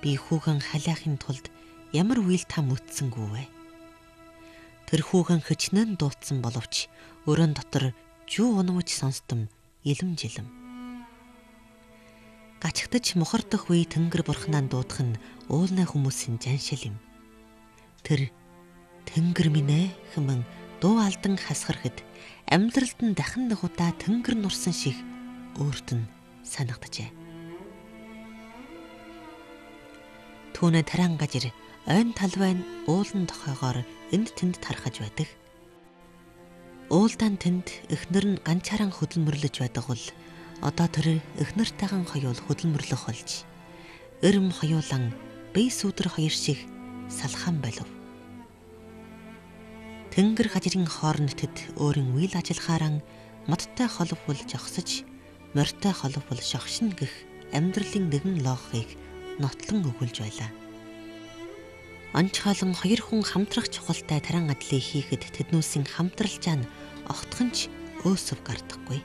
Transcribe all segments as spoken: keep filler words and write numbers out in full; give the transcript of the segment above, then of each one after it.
би хүүхэн халиахын тулд ямар үйл та мүтсэнгүү вэ? Тэр хүүхэн хичнээн дуудсан боловч өрөөнд дотор жуу унамж сонстом илэм жилэм. Гачигтаж мухардах үе Тэнгэр бурхнаа дуудах нь уулнаа хүмүүсийн жаншил юм. Тэр Тэнгэр минь ээ хэмээн дуу алдан хасгархэд амьдралд нь дахин нэг удаа тэнгэр нурсан шиг өөрт нь санагджээ. Түүнээ таран гажир ойн талбай нь уулан тохойгоор энд тэнд тархаж байдаг. Уулдан тэнд эхнэр нь ганчааран хөдөлмөрлөж байдаг бол одоо тэр эхнэртэйгэн хоёул хөдөлмөрлөх болж эрэм хоёулан бие сүдэр хоёр шиг салхан болов. Тэнгэр гажирын хооронд тэд өөрийн үйл ажиллахаараа модтой холбол жогсож, морьтой холбол шогшин гэх амьдралын нэгэн логикийг нотлон өгүүлж байлаа. Анчхаалан хоёр хүн хамтрах чухалтай таран адлыг хийхэд тэднүүсийн хамтралчаа нь огтхонч өөсөв гардаггүй.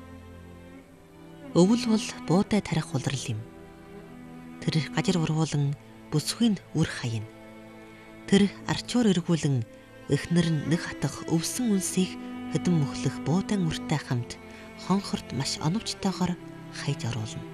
Өвөл бол буудай тарих улрал юм. Тэр гажир урвуулан бүсгүй нь үр хаяна. Тэр арчуур эргүүлэн эхнэр нь нэг хатах өвсөн үнсийг хэдэн мөхлөх буудан үртэй хамт хонхорт маш оновчтойгоор хайж оруулна.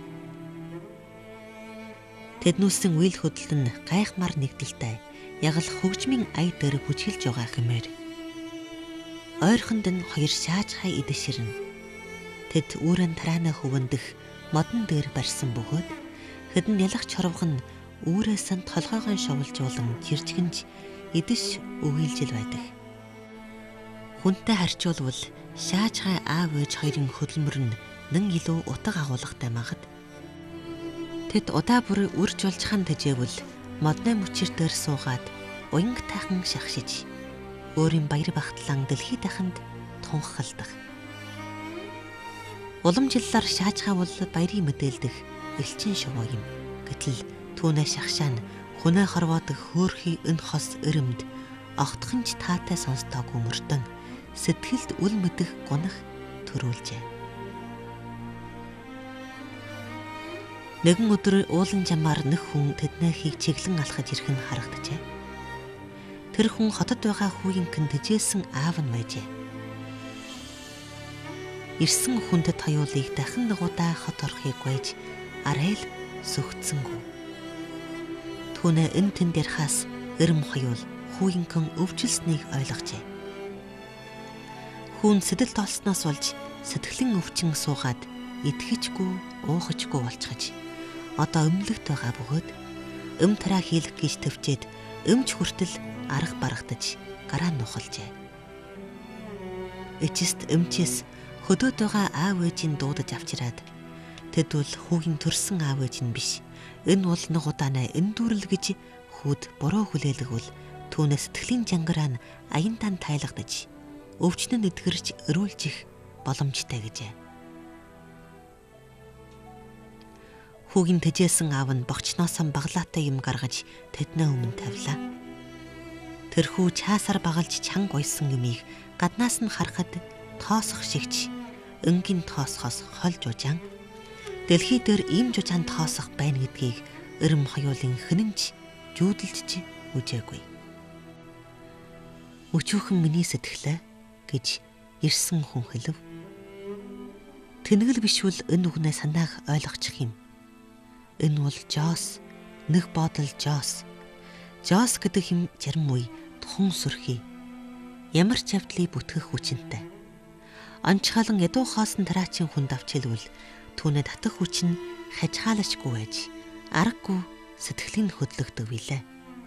Тэднүүсийн үйл хөдлөл нь гайхмаар нэгдэлтэй яг л хөгжмийн ая дээр бүжгэлж байгаа хэмээр. Ойрхонд нь хоёр шааж хай идэширнэ. Тэд үүрэн тарааны хөвөндөх модон дээр барьсан бөгөөд хэдэн ялах чорвог нь үүрээс нь толгойгоо шовлжуулан жиржгэнж идэш өгүүлжил байдаг. Хүнтэй харьцуулбал шааж хай аав ээж хоёрын хөдөлмөр нь нэн илүү утга агуулгатай магад. Тэд удаа бүр үрж болж хан тэжээвэл модны мөчир дээр суугаад уянг тайхан шахшиж өөрийн баяр багтлан дэлхий дахинд тунхалдах. Уламжлалаар шаажхаа бол баярын мэдээлдэх элчин шувуу юм. Гэтэл түүнээ шахшаа нь хүнээ хорвоодог хөөрхий өн хос өрөмд огтхонч таатай сонстоогүй мөрдөн сэтгэлд үл мэдэх гунах төрүүлжээ. Нэгэн өдөр уулан жамаар нэг хүн тэднийхийг чиглэн алхаж ирэх нь харагджээ. Тэр хүн хотод байгаа хүүгийнхэн тэжээсэн аав нь байжээ. Ирсэн хүндэд хоёулыг дахин нэг удаа хот орохыг гуйж арайл сөгцсөнгүү. Түүнээ энэ тэн дэрхаас эрэм хоёул хүүгийнхэн өвчлснийг ойлгожээ. Хүүн сэтэл толсноос болж сэтгэлэн өвчин суугаад идэхжгүй, уухажгүй болчихж одоо өмлөгт байгаа бөгөөд эм тараа хийлэх гэж төвчээд эмч хүртэл арга барагдаж гараа нухалжээ. Эцэст эмчээс хөдөөд байгаа аав ээжийн дуудаж авчираад тэд бол хүүгийн төрсөн аав ээж нь биш. Энэ бол нэг удаанаа эндүүрэл гэж хүүд буруу хүлээлгвэл түүнээс сэтгэлийн жангараа нь аяндаа тайлгадаж өвчнөн эдгэрч өрүүлж их боломжтой гэжээ. Хүүгийн тэжээсэн аав нь богчноосоо баглаатай юм гаргаж тэднээ өмнө тавилаа. Тэр хүү чаасаар багалж чанга уйсан юмыг гаднаас нь харахад тоосох шигч өнгийн тоосхоос хол жужаан дэлхий дээр ийм жужаан тоосох байна гэдгийг эрэм хоёулын хэнэнч жүүдэлж үжээгүй. Өчүүхэн миний сэтгэлээ гэж ирсэн хүн хэлв. Тэнэгэл бишвэл энэ үгнээ санаах ойлгочих юм. Энэ бол Жос, нэг бодол Жос. Жос гэдэг юм зарим үе тухайн сүрхий. Ямар ч явдлыг бүтгэх хүчинтэй. Анчхаалан ядуу хоосон тараачийн хүнд авч хэлвэл түүнээ татах хүч нь хажихаалашгүй байж аргагүй сэтгэлийн хөдлөгдөв билээ.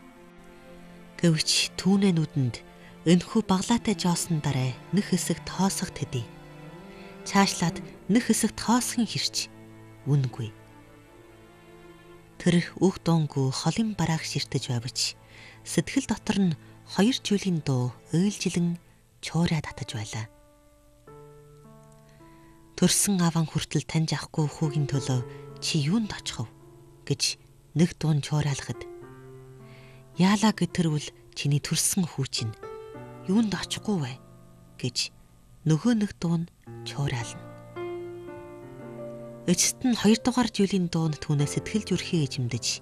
Гэвч түүнээ нүдэнд энэхүү баглаатай Жоосон дараа нэг хэсэг тоосох төдий. Цаашлаад нэг хэсэг тоосхын хэрч үнгүй. Тэр үг дуунгүй холын бараах ширтэж байвч сэтгэл дотор нь хоёр жилийн дуу ойлжилэн чуураа татаж байлаа. Төрсөн аван хүртэл таньж авахгүй хүүгийн төлөө чи юунд очих вэ гэж нэг дуун чуураалахад яалаа гэтэрвэл чиний төрсөн хүү чинь юунд очихгүй вэ гэж нөгөө нэг дуун чуураална. Эцэст нь хоёр дугаар жилийн дуунд түүнээ сэтгэл зүрхий эжимдэж